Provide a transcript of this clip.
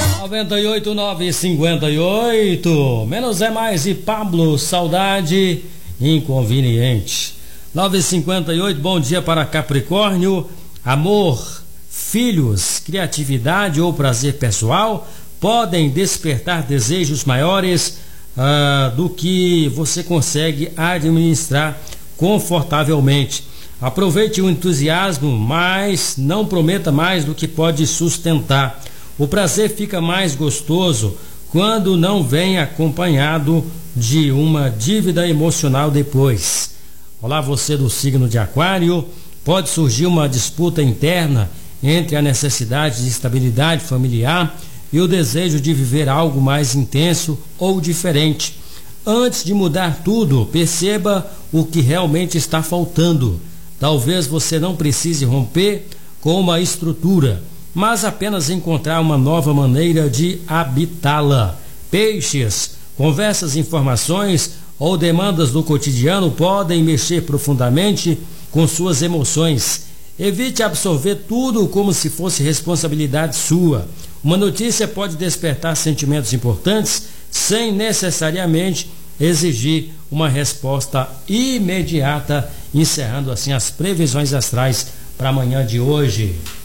98,958. Menos é mais e Pablo, saudade inconveniente. 9,58. Bom dia para Capricórnio. Amor, filhos, criatividade ou prazer pessoal podem despertar desejos maiores do que você consegue administrar confortavelmente. Aproveite o entusiasmo, mas não prometa mais do que pode sustentar. O prazer fica mais gostoso quando não vem acompanhado de uma dívida emocional depois. Olá, você do signo de Aquário. Pode surgir uma disputa interna entre a necessidade de estabilidade familiar e o desejo de viver algo mais intenso ou diferente. Antes de mudar tudo, perceba o que realmente está faltando. Talvez você não precise romper com uma estrutura, mas apenas encontrar uma nova maneira de habitá-la. Peixes, conversas, informações ou demandas do cotidiano podem mexer profundamente com suas emoções. Evite absorver tudo como se fosse responsabilidade sua. Uma notícia pode despertar sentimentos importantes sem necessariamente exigir uma resposta imediata, encerrando assim as previsões astrais para amanhã de hoje.